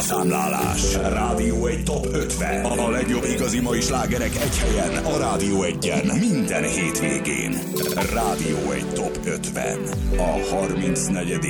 Számlálás. Rádió 1 Top 50. A legjobb igazi mai slágerek egy helyen. A Rádió 1-en. Minden hétvégén. Rádió 1 Top 50. A 34.